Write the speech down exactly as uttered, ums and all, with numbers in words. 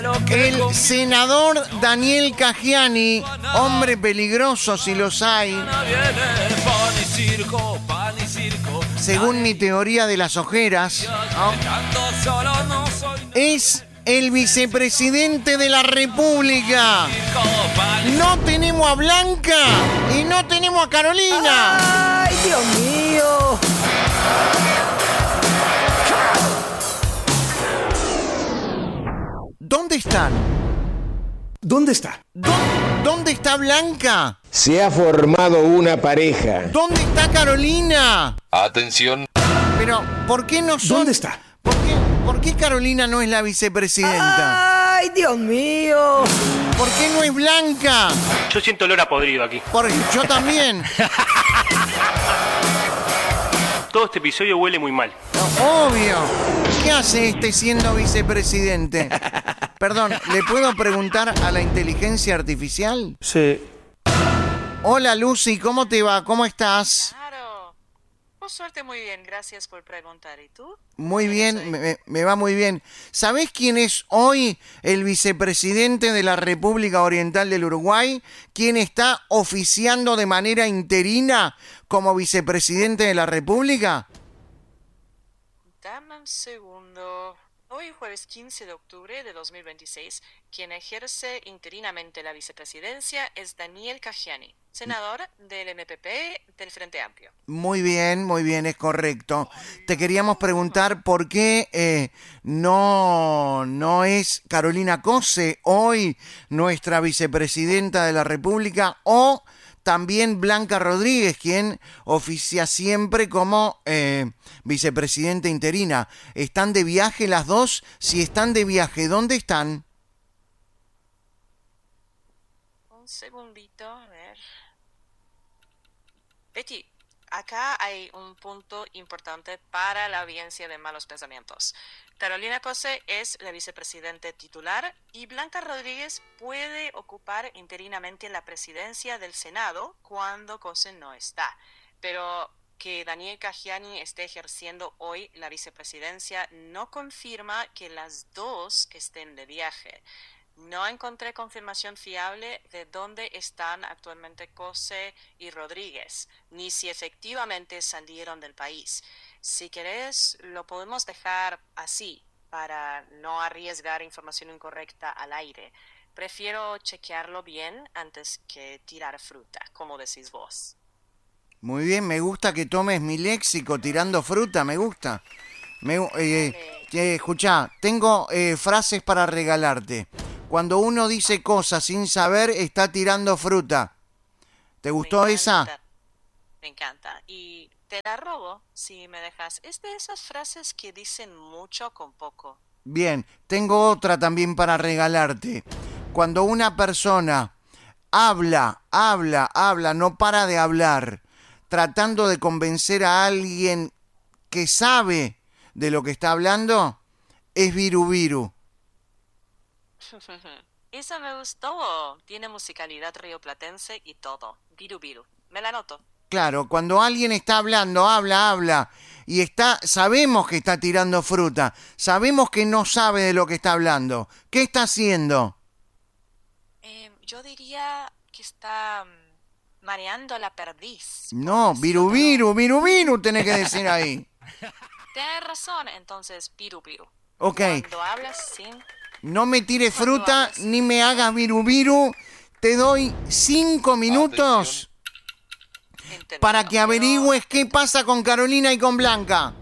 El senador Daniel Caggiani, hombre peligroso si los hay, según mi teoría de las ojeras, ¿no?, es el vicepresidente de la República. No tenemos a Blanca y no tenemos a Carolina. ¡Ay, Dios mío! ¿Dónde están? ¿Dónde está? ¿Dó- ¿Dónde está Blanca? Se ha formado una pareja. ¿Dónde está Carolina? Atención. Pero, ¿por qué no son? ¿Dónde está? ¿Por qué, por qué Carolina no es la vicepresidenta? ¡Ay, Dios mío! ¿Por qué no es Blanca? Yo siento olor a podrido aquí. Porque yo también. Todo este episodio huele muy mal. No, obvio. ¿Qué hace este siendo vicepresidente? Perdón, ¿le puedo preguntar a la inteligencia artificial? Sí. Hola Lucy, ¿cómo te va? ¿Cómo estás? Claro. Por suerte, muy bien. Gracias por preguntar. ¿Y tú? Muy bien, me, me va muy bien. ¿Sabés quién es hoy el vicepresidente de la República Oriental del Uruguay? ¿Quién está oficiando de manera interina como vicepresidente de la República? Dame un segundo. Hoy, jueves quince de octubre de dos mil veintiséis, quien ejerce interinamente la vicepresidencia es Daniel Caggiani, senador del M P P del Frente Amplio. Muy bien, muy bien, es correcto. Te queríamos preguntar por qué eh, no, no es Carolina Cose hoy nuestra vicepresidenta de la República, o también Blanca Rodríguez, quien oficia siempre como eh, vicepresidenta interina. ¿Están de viaje las dos? Si están de viaje, ¿dónde están? Un segundito, a ver. Betty, acá hay un punto importante para la audiencia de Malos Pensamientos. Carolina Cose es la vicepresidenta titular y Blanca Rodríguez puede ocupar interinamente la presidencia del Senado cuando Cose no está. Pero que Daniel Caggiani esté ejerciendo hoy la vicepresidencia no confirma que las dos estén de viaje. No encontré confirmación fiable de dónde están actualmente Cose y Rodríguez, ni si efectivamente salieron del país. Si querés, lo podemos dejar así, para no arriesgar información incorrecta al aire. Prefiero chequearlo bien antes que tirar fruta, como decís vos. Muy bien, me gusta que tomes mi léxico tirando fruta, me gusta. Me, eh, eh, escuchá, tengo eh, frases para regalarte. Cuando uno dice cosas sin saber, está tirando fruta. ¿Te gustó Me esa? encanta. Me encanta. Y te la robo, si me dejas. Es de esas frases que dicen mucho con poco. Bien, tengo otra también para regalarte. Cuando una persona habla, habla, habla, no para de hablar, tratando de convencer a alguien que sabe de lo que está hablando, es virubiru. Eso me gustó. Tiene musicalidad rioplatense y todo. Viru viru. Me la anoto. Claro, cuando alguien está hablando, habla, habla, y está, sabemos que está tirando fruta, sabemos que no sabe de lo que está hablando. ¿Qué está haciendo? Eh, yo diría que está mm, mareando la perdiz. No, virubiru, virubiru tenés que decir ahí. Tienes razón, entonces viru viru. Ok, Cuando hablas sin... no me tires fruta ni me hagas virubiru. Te doy cinco minutos Entendido, para que pero- averigües qué pasa con Carolina y con Blanca.